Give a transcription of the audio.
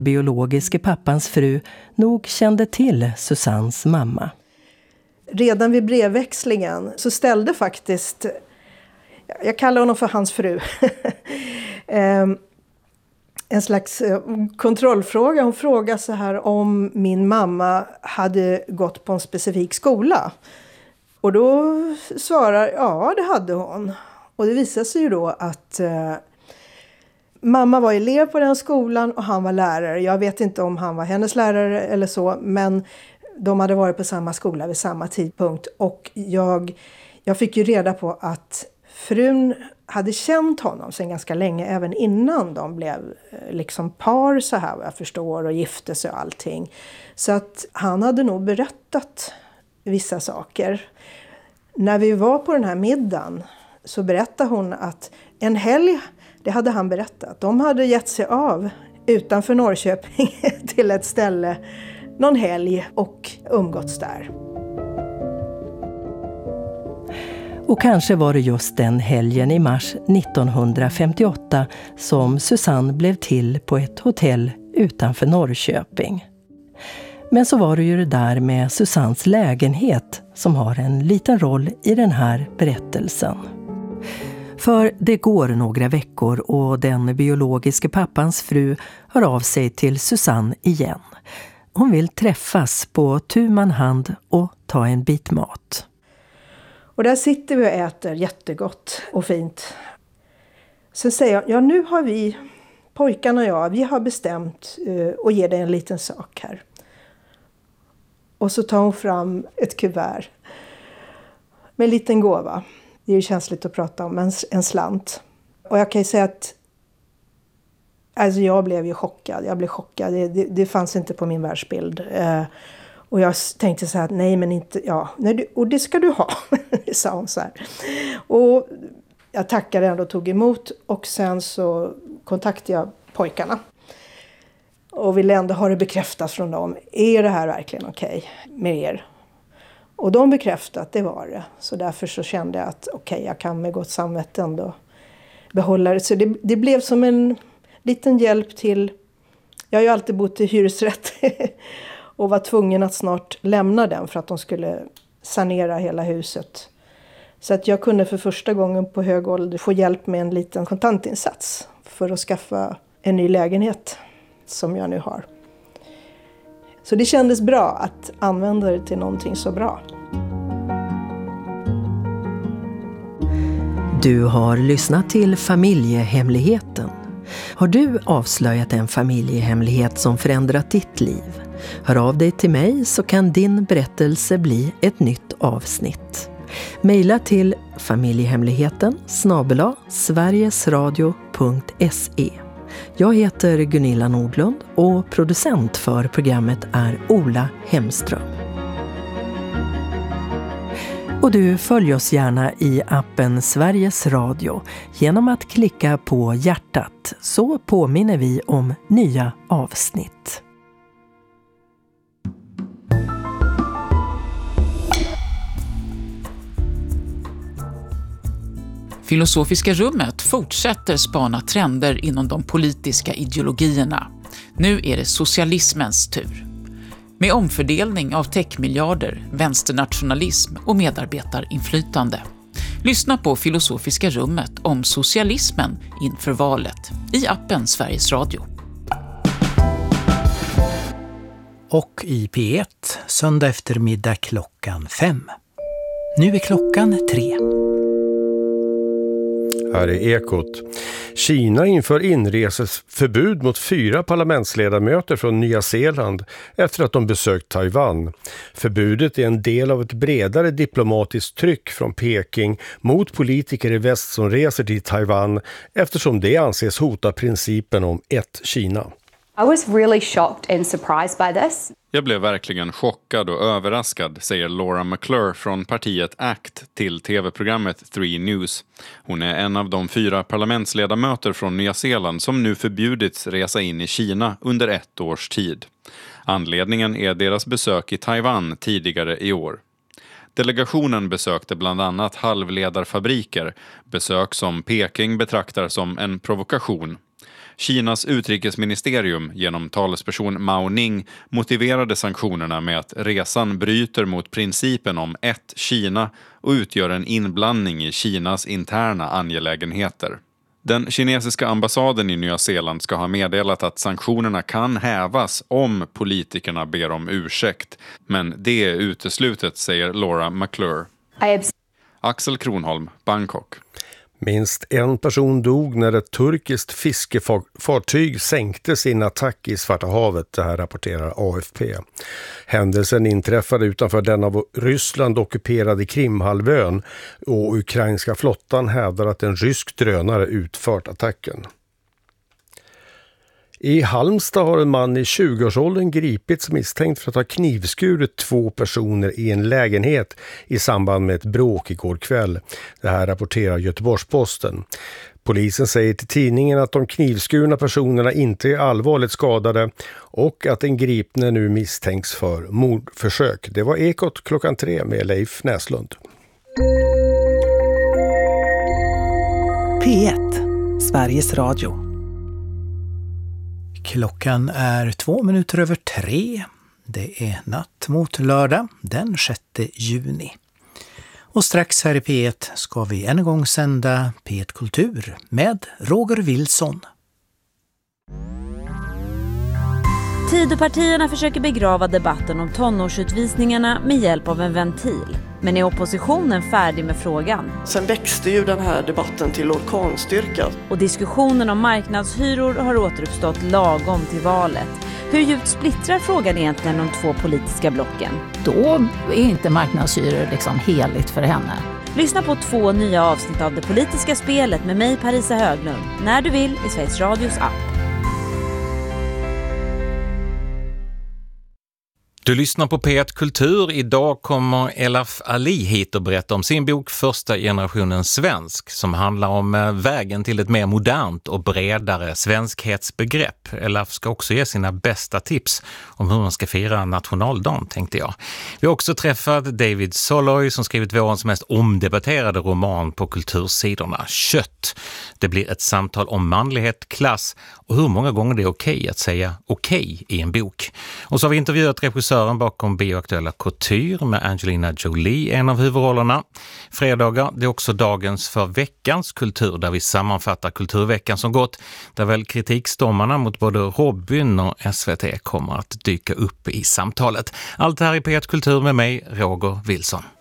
biologiske pappans fru nog kände till Susannes mamma. Redan vid brevväxlingen så ställde faktiskt, jag kallar honom för hans fru, en slags kontrollfråga. Hon frågade så här om min mamma hade gått på en specifik skola. Och då svarar ja, det hade hon. Och det visade sig ju då att mamma var elev på den skolan och han var lärare. Jag vet inte om han var hennes lärare eller så, men de hade varit på samma skola vid samma tidpunkt. Och jag fick ju reda på att frun hade känt honom sedan ganska länge, även innan de blev liksom par så här vad jag förstår och gifte sig och allting. Så att han hade nog berättat vissa saker. När vi var på den här middagen så berättade hon att en helg, det hade han berättat, de hade gett sig av utanför Norrköping till ett ställe någon helg och umgåtts där. Och kanske var det just den helgen i mars 1958 som Susanne blev till på ett hotell utanför Norrköping. Men så var det ju det där med Susannes lägenhet som har en liten roll i den här berättelsen. För det går några veckor och den biologiske pappans fru hör av sig till Susanne igen. Hon vill träffas på tu man hand och ta en bit mat. Och där sitter vi och äter jättegott och fint. Sen säger jag, ja nu har vi, pojkarna och jag, vi har bestämt att ge dig en liten sak här. Och så tar hon fram ett kuvert med en liten gåva. Det är ju känsligt att prata om, en slant. Och jag kan ju säga att alltså jag blev ju chockad. Jag blev chockad. Det fanns inte på min världsbild. Och jag tänkte så här, nej men inte, ja, nej, och det ska du ha, sa hon så här. Och jag tackade ändå och tog emot och sen så kontaktade jag pojkarna. Och ville ändå ha det bekräftat från dem, är det här verkligen okej med er? Och de bekräftade att det var det. Så därför så kände jag att okej, jag kan med gott samvete ändå behålla det. Så det blev som en liten hjälp till, jag har ju alltid bott i hyresrätt och var tvungen att snart lämna den för att de skulle sanera hela huset. Så att jag kunde för första gången på hög ålder få hjälp med en liten kontantinsats för att skaffa en ny lägenhet som jag nu har. Så det kändes bra att använda det till någonting så bra. Du har lyssnat till Familjehemligheten. Har du avslöjat en familjehemlighet som förändrat ditt liv? Hör av dig till mig så kan din berättelse bli ett nytt avsnitt. Maila till familjehemligheten@sverigesradio.se. Jag heter Gunilla Nordlund och producent för programmet är Ola Hemström. Och du följer oss gärna i appen Sveriges Radio genom att klicka på hjärtat, så påminner vi om nya avsnitt. Filosofiska rummet fortsätter spana trender inom de politiska ideologierna. Nu är det socialismens tur. Med omfördelning av techmiljarder, vänsternationalism och medarbetarinflytande. Lyssna på Filosofiska rummet om socialismen inför valet i appen Sveriges Radio. Och i P1 söndag eftermiddag 5:00. Nu är klockan 3. Här är Ekot. Kina inför inreseförbud mot 4 parlamentsledamöter från Nya Zeeland efter att de besökt Taiwan. Förbudet är en del av ett bredare diplomatiskt tryck från Peking mot politiker i väst som reser till Taiwan eftersom det anses hota principen om ett Kina. I was really shocked and surprised by this. Jag blev verkligen chockad och överraskad, säger Laura McClure från partiet ACT till tv-programmet 3 News. Hon är en av de 4 parlamentsledamöter från Nya Zeeland som nu förbjudits resa in i Kina under 1 års tid. Anledningen är deras besök i Taiwan tidigare i år. Delegationen besökte bland annat halvledarfabriker, besök som Peking betraktar som en provokation. Kinas utrikesministerium genom talesperson Mao Ning motiverade sanktionerna med att resan bryter mot principen om ett Kina och utgör en inblandning i Kinas interna angelägenheter. Den kinesiska ambassaden i Nya Zeeland ska ha meddelat att sanktionerna kan hävas om politikerna ber om ursäkt. Men det är uteslutet, säger Laura McClure. Axel Kronholm, Bangkok. Minst en person dog när ett turkiskt fiskefartyg sänkte sin attack i Svarta havet, det här rapporterar AFP. Händelsen inträffade utanför den av Ryssland ockuperade Krimhalvön och ukrainska flottan hävdar att en rysk drönare utfört attacken. I Halmstad har en man i 20-årsåldern gripits misstänkt för att ha knivskurit 2 personer i en lägenhet i samband med ett bråk igår kväll. Det här rapporterar Göteborgs-Posten. Polisen säger till tidningen att de knivskurna personerna inte är allvarligt skadade och att den gripne nu misstänks för mordförsök. Det var Ekot 3 med Leif Näslund. P1, Sveriges Radio. Klockan är 2:02. Det är natt mot lördag den 6 juni. Och strax här i P1 ska vi en gång sända P1 Kultur med Roger Wilson. Tidöpartierna försöker begrava debatten om tonårsutvisningarna med hjälp av en ventil. Men är oppositionen färdig med frågan? Sen växte ju den här debatten till orkanstyrka. Och diskussionen om marknadshyror har återuppstått lagom till valet. Hur djupt splittrar frågan egentligen de 2 politiska blocken? Då är inte marknadshyror liksom heligt för henne. Lyssna på 2 nya avsnitt av Det politiska spelet med mig, Parisa Höglund, när du vill i Sveriges Radios app. Du lyssnar på P1 Kultur. Idag kommer Elaf Ali hit och berätta om sin bok Första generationen svensk som handlar om vägen till ett mer modernt och bredare svenskhetsbegrepp. Elaf ska också ge sina bästa tips om hur man ska fira nationaldagen, tänkte jag. Vi har också träffat David Soloy som skrivit vårens mest omdebatterade roman på kultursidorna, Kött. Det blir ett samtal om manlighet, klass och hur många gånger det är okej att säga okej i en bok. Och så har vi intervjuat regissören bakom bioaktuella Couture med Angelina Jolie, en av huvudrollerna. Fredagar, det är också dagens för veckans kultur där vi sammanfattar kulturveckan som gått, där väl kritikstormarna mot både Robin och SVT kommer att dyka upp i samtalet. Allt här i P1 Kultur med mig, Roger Wilson.